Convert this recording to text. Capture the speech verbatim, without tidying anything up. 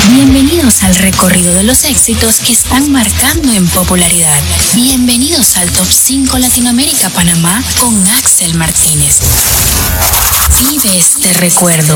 Bienvenidos al recorrido de los éxitos que están marcando en popularidad. Bienvenidos al Top cinco Latinoamérica Panamá con Axel Martínez. Vive este recuerdo.